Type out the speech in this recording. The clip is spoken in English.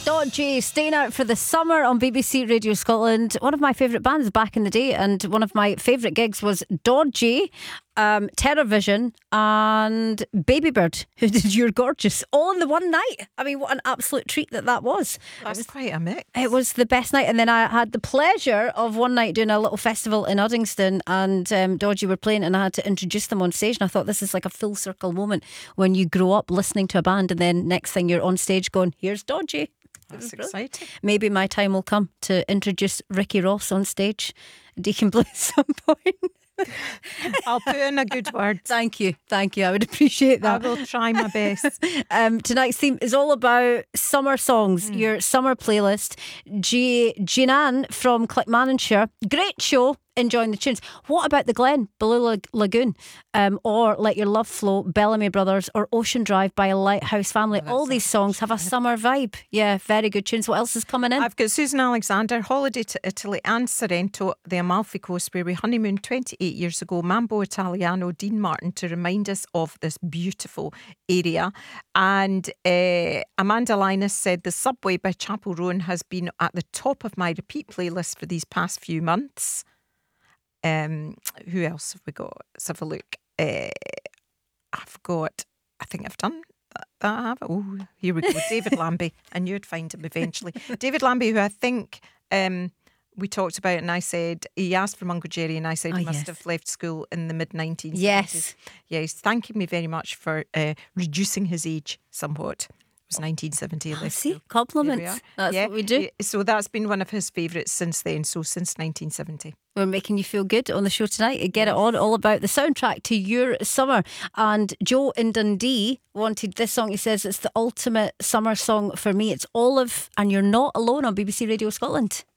Dodgy, staying out for the summer on BBC Radio Scotland. One of my favourite bands back in the day, and one of my favourite gigs was Dodgy, Terrorvision and Babybird, who did You're Gorgeous, all in the one night. I mean, what an absolute treat that was. That's quite a mix. It was the best night. And then I had the pleasure of one night doing a little festival in Uddingston, and Dodgy were playing, and I had to introduce them on stage. And I thought, this is like a full circle moment when you grow up listening to a band, and then next thing you're on stage going, here's Dodgy. That's exciting. Maybe my time will come to introduce Ricky Ross on stage, Deacon Blue, at some point. I'll put in a good word. Thank you. I would appreciate that. I will try my best. Tonight's theme is all about summer songs, your summer playlist. Jinan from Clickmannanshire, great show, enjoying the tunes. What about the Glen, Blue Lagoon, or Let Your Love Flow, Bellamy Brothers, or Ocean Drive by a Lighthouse Family? All these songs have a summer vibe. Yeah, very good tunes. What else is coming in? I've got Susan Alexander, Holiday to Italy, and Sorrento, the Amalfi Coast, where we honeymooned 28 years ago. Mambo Italiano, Dean Martin, to remind us of this beautiful area. And Amanda Linus said The Subway by Chapel Roan has been at the top of my repeat playlist for these past few months. Who else have we got? Let's have a look. I think I've done that. Oh, here we go. David Lambie. I knew I'd find him eventually. David Lambie, who I think we talked about, and I said, he asked for Mungo Jerry, and I said he must have left school in the mid-1970s. Yes. Yeah, he's thanking me very much for reducing his age somewhat. It was 1970. See, compliments. That's what we do. So that's been one of his favourites since then. So since 1970. We're making you feel good on the show tonight. Get it on, all about the soundtrack to your summer. And Joe in Dundee wanted this song. He says it's the ultimate summer song for me. It's Olive and You're Not Alone on BBC Radio Scotland.